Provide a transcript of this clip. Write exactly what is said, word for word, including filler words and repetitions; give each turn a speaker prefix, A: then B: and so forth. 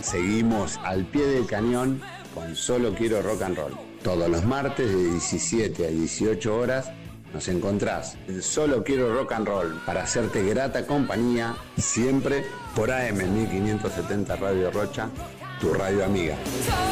A: seguimos al pie del cañón con Solo Quiero Rock and Roll. Todos los martes de diecisiete a dieciocho horas nos encontrás en Solo Quiero Rock and Roll para hacerte grata compañía, siempre por A M mil quinientos setenta Radio Rocha, tu radio amiga.